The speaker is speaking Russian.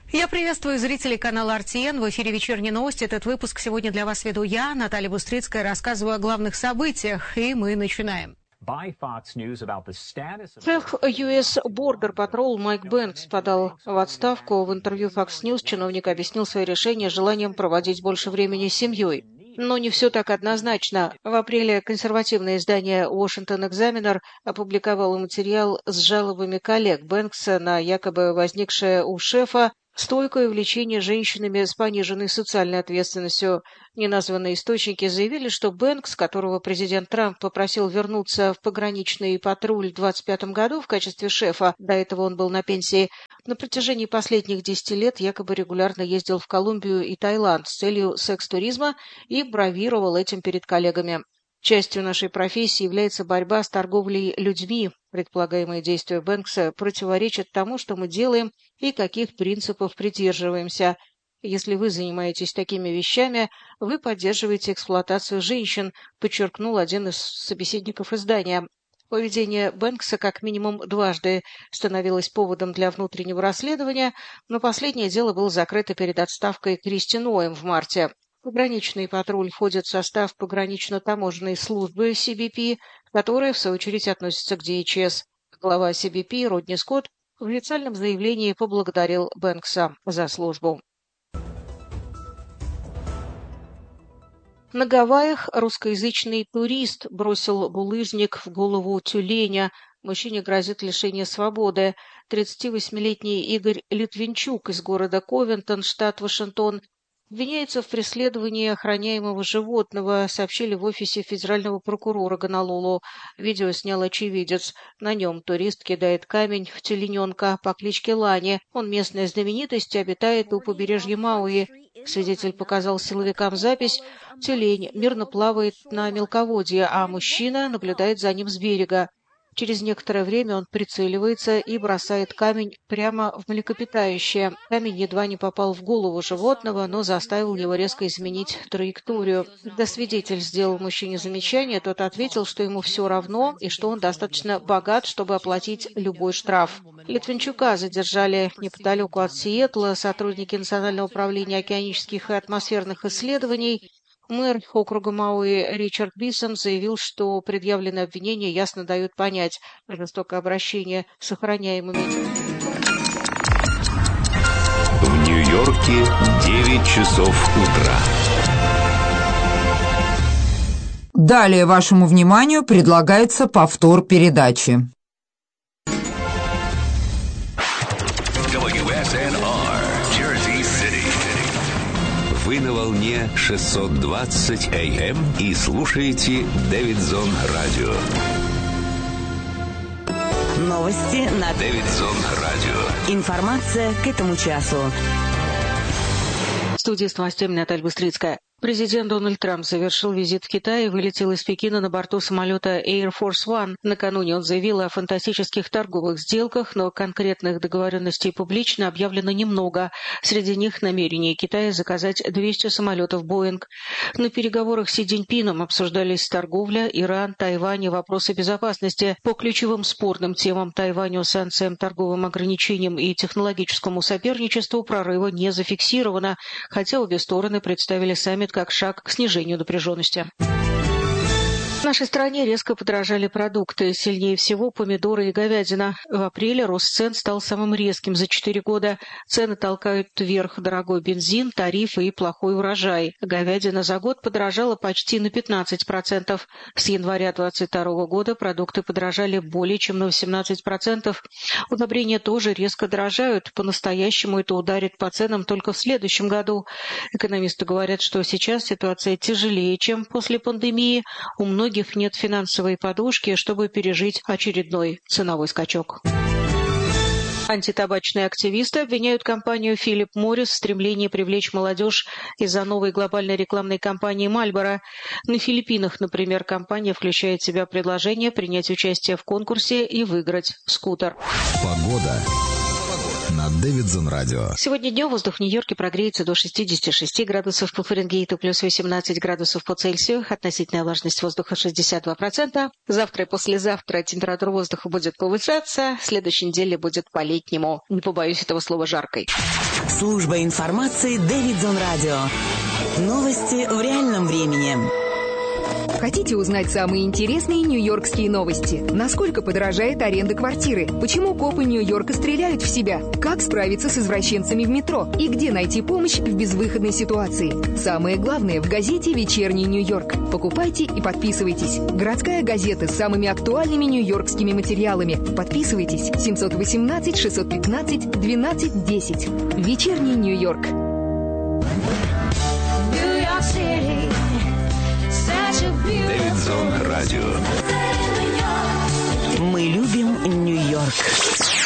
Я приветствую зрителей канала РТН. В эфире «Вечерние новости». Этот выпуск сегодня для вас веду я, Наталья Бустрицкая. Рассказываю о главных событиях, и мы начинаем. Шеф US Border Patrol Майк Бэнкс подал в отставку. В интервью Fox News чиновник объяснил свое решение желанием проводить больше времени с семьей. Но не все так однозначно. В апреле консервативное издание Washington Examiner опубликовало материал с жалобами коллег Бэнкса на якобы возникшее у шефа стойкое увлечение женщинами с пониженной социальной ответственностью. Неназванные источники заявили, что Бэнкс, которого президент Трамп попросил вернуться в пограничный патруль в 2025 году в качестве шефа, до этого он был на пенсии, на протяжении последних 10 лет якобы регулярно ездил в Колумбию и Таиланд с целью секс-туризма и бравировал этим перед коллегами. Частью нашей профессии является борьба с торговлей людьми. Предполагаемые действия Бэнкса противоречат тому, что мы делаем и каких принципов придерживаемся. Если вы занимаетесь такими вещами, вы поддерживаете эксплуатацию женщин, подчеркнул один из собеседников издания. Поведение Бэнкса как минимум дважды становилось поводом для внутреннего расследования, но последнее дело было закрыто перед отставкой Кристи Ноэм в марте. Пограничный патруль входит в состав погранично-таможенной службы CBP, которая, в свою очередь, относится к DHS. Глава CBP Родни Скотт в официальном заявлении поблагодарил Бэнкса за службу. На Гавайях русскоязычный турист бросил булыжник в голову тюленя. Мужчине грозит лишение свободы. 38-летний Игорь Литвинчук из города Ковентон, штат Вашингтон, обвиняется в преследовании охраняемого животного, сообщили в офисе федерального прокурора Гонолулу. Видео снял очевидец. На нем турист кидает камень в тюлененка по кличке Лани. Он местная знаменитость и обитает у побережья Мауи. Свидетель показал силовикам запись. Тюлень мирно плавает на мелководье, а мужчина наблюдает за ним с берега. Через некоторое время он прицеливается и бросает камень прямо в млекопитающее. Камень едва не попал в голову животного, но заставил его резко изменить траекторию. Когда свидетель сделал мужчине замечание, тот ответил, что ему все равно и что он достаточно богат, чтобы оплатить любой штраф. Литвинчука задержали неподалеку от Сиэтла сотрудники Национального управления океанических и атмосферных исследований. Мэр округа Мауи Ричард Бисон заявил, что предъявленные обвинения ясно дают понять жестокое обращение с охраняемыми. В Нью-Йорке 9 часов утра. Далее вашему вниманию предлагается повтор передачи. Вы на волне 620 АМ и слушаете Дэвидзон Радио. Новости на Дэвидзон Радио. Информация к этому часу. В студии с новостями Наталья Бустрицкая. Президент Дональд Трамп завершил визит в Китай и вылетел из Пекина на борту самолета Air Force One. Накануне он заявил о фантастических торговых сделках, но конкретных договоренностей публично объявлено немного. Среди них намерение Китая заказать 200 самолетов Boeing. На переговорах с Си Цзиньпином обсуждались торговля, Иран, Тайвань и вопросы безопасности. По ключевым спорным темам Тайваню, санкциям, торговым ограничениям и технологическому соперничеству прорыва не зафиксировано, хотя обе стороны представили саммит как шаг к снижению напряженности. В нашей стране резко подорожали продукты. Сильнее всего помидоры и говядина. В апреле рост цен стал самым резким за 4 года. Цены толкают вверх дорогой бензин, тарифы и плохой урожай. Говядина за год подорожала почти на 15%. С января 2022 года продукты подорожали более чем на 18%. Удобрения тоже резко дорожают. По-настоящему это ударит по ценам только в следующем году. Экономисты говорят, что сейчас ситуация тяжелее, чем после пандемии. У многих нет финансовой подушки, чтобы пережить очередной ценовой скачок. Антитабачные активисты обвиняют компанию Philip Morris в стремлении привлечь молодежь из-за новой глобальной рекламной кампании Marlboro. На Филиппинах, например, компания включает в себя предложение принять участие в конкурсе и выиграть скутер. Погода на Дэвидзон Радио. Сегодня днем воздух в Нью-Йорке прогреется до 66 градусов по Фаренгейту, плюс 18 градусов по Цельсию. Относительная влажность воздуха 62%. Завтра и послезавтра температура воздуха будет повышаться. В следующей неделе будет по-летнему. Не побоюсь этого слова, жаркой. Служба информации Дэвидзон Радио. Новости в реальном времени. Хотите узнать самые интересные нью-йоркские новости? Насколько подорожает аренда квартиры? Почему копы Нью-Йорка стреляют в себя? Как справиться с извращенцами в метро? И где найти помощь в безвыходной ситуации? Самое главное в газете «Вечерний Нью-Йорк». Покупайте и подписывайтесь. Городская газета с самыми актуальными нью-йоркскими материалами. Подписывайтесь. 718-615-1210. «Вечерний Нью-Йорк». Дэвидзон Радио. Мы любим Нью-Йорк.